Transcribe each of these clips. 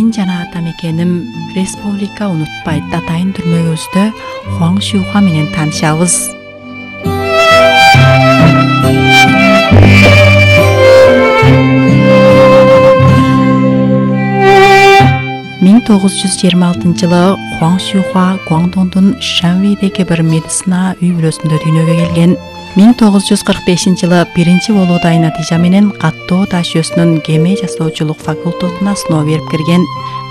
Мен жана атамекеним республика унутпайт атайын түрмөгүбүздө Хуаң Шихуа менен таанышабыз. 1926-жылы Хуаң Шихуа Гуандоңдун Шанвейдеги бир медицина үй бүлөсүндө дүйнөгө келген. 1945-жылы биринчи болууда натыйжа менен каттоо таш жүйөсүнүн кеме жасоочулук факультетуна сыноо берип кирген.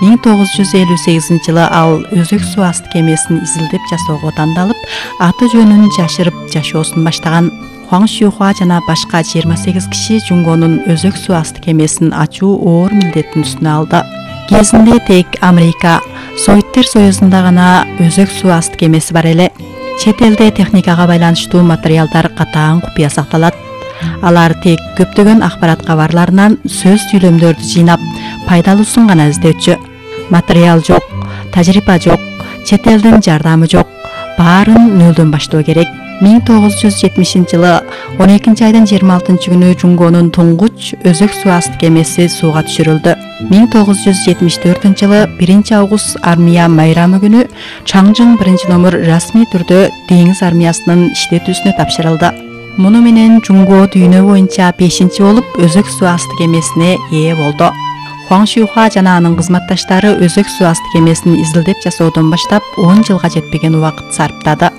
1958-жылы ал өзөк суу асты кемесин изилдеп жасоого тандалып, аты жөнүн жашырып жашоосун баштаган. Хуаң Шихуа жана башка 28 киши Жунгонун өзөк суу асты кемесин ачуу оор милдеттин үстүнө алды. Кезинде тек Америка, Советтер Союзунда гана өзөк суу асты кемеси бар эле. Чет элде техникага байланыштуу материалдар катаң купуя сакталат. Алар тек көптөгөн акбарат кабарларынан сөз сүйлөмдөрдү жыйнап, пайдалуусун гана издөчү. Материал жок, тажрыйба жок, чет элдин жардамы жок. Баарын нөлдөн баштоо керек. 1970-жылы 12-айдын 26-күнү Жунгонун туңгуч өзөк суу асты кемеси сууга түшүрүлдү. 1974-жылы 1-август армия майрамы күнү Чаңжың 1-номер расмий түрдө деңиз армиясынын иштетүүсүнө тапшырылды. Муну менен Жунго дүйнө боюнча 5-чи болуп өзөк суу асты кемесине ээ болду. Хуаң Шихуа жана анын кызматташтары өзөк суу асты кемесин изилдеп жасоодон баштап 10 жылга жетпеген убакыт сарптады.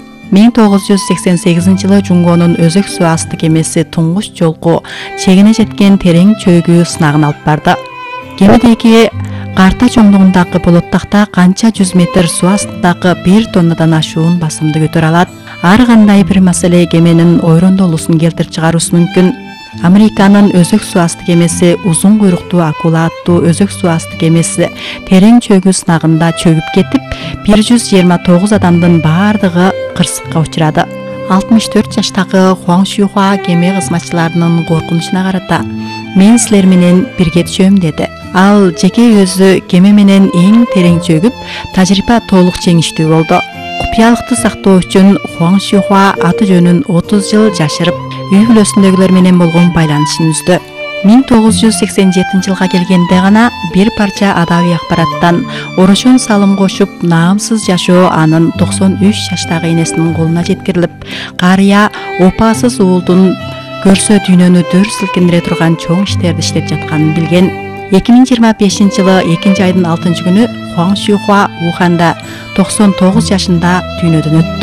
1988-жылы Жунгонун өзөк суу асты кемеси туңгуч жолку чегине жеткен терең чөйгү сынагын алып барды. Кемедеги карта чоңдугундагы болоттакта канча 100 метр суу астындагы 1 тоннадан ашуун басымды көтөрө алат. Ар кандай бир маселе кеменин ойрондолуусун келтирип чыгаруусу мүмкүн. Американын өзөк суу асты кемеси узун куйруктуу акула аттуу өзөк суу асты кемеси терең чөйгү сынагында чөгүп кетип, 129 адамдын баардыгы кырсыкка учурады. 64 жаштагы Хуаң Шихуа кеме кызматчыларынын коркунучуна карата "Мен силер менен бирге түшөм" деди. Ал жеке өзү кеме менен эң терең чөгүп, тажрыйба толук жеңиштүү болду. Купуялыкты сактоо үчүн Хуаң Шихуа аты жөнүн 30 жыл жашырып, үй бүлөсүндөгүлөр менен болгон байланышын үздү. 1987-жылга келгенде гана бир парча адабий акбараттан орошон салым кошуп, наамсыз жашоо анын 93 жаштагы энесинин колуна жеткирилип, карыя опасыз уулдун көрсө дүйнөнү дөр силкиндире турган чоң иштерди иштеп жатканын билген. 2025-жылы 2-айдын 6-күнү Хуаң Шихуа Уханда 99 жашында дүйнөдөн өттү.